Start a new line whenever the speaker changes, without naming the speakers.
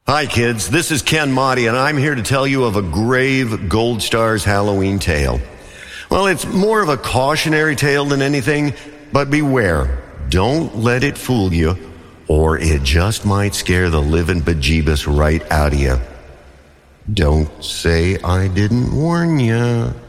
Hi kids, this is Ken Motti and I'm here to tell you of a grave Gold Stars Halloween tale. Well, it's more of a cautionary tale than anything, but beware. Don't let it fool you, or it just might scare the living bejeebus right out of you. Don't say I didn't warn you.